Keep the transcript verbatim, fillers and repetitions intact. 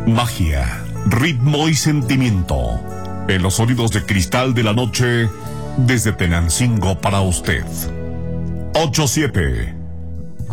Magia, ritmo y sentimiento. En los sonidos de cristal de la noche, desde Tenancingo para usted. ocho siete